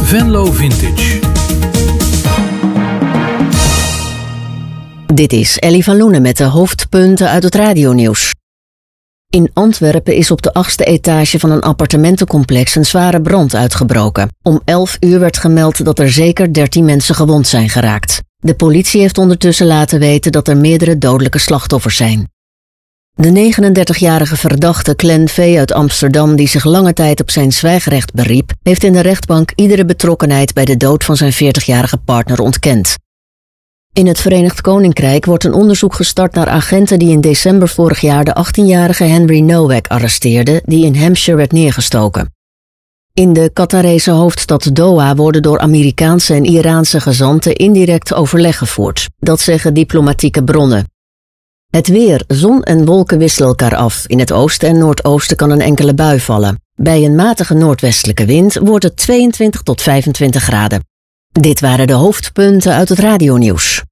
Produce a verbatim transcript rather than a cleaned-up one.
Venlo Vintage. Dit is Ellie van Loenen met de hoofdpunten uit het radionieuws. In Antwerpen is op de achtste etage van een appartementencomplex een zware brand uitgebroken. Om elf uur werd gemeld dat er zeker dertien mensen gewond zijn geraakt. De politie heeft ondertussen laten weten dat er meerdere dodelijke slachtoffers zijn. De negenendertigjarige verdachte Glenn V. uit Amsterdam, die zich lange tijd op zijn zwijgrecht beriep, heeft in de rechtbank iedere betrokkenheid bij de dood van zijn veertigjarige partner ontkend. In het Verenigd Koninkrijk wordt een onderzoek gestart naar agenten die in december vorig jaar de achttienjarige Henry Nowak arresteerden, die in Hampshire werd neergestoken. In de Qatarese hoofdstad Doha worden door Amerikaanse en Iraanse gezanten indirect overleg gevoerd. Dat zeggen diplomatieke bronnen. Het weer, zon en wolken wisselen elkaar af. In het oosten en noordoosten kan een enkele bui vallen. Bij een matige noordwestelijke wind wordt het tweeëntwintig tot vijfentwintig graden. Dit waren de hoofdpunten uit het radionieuws.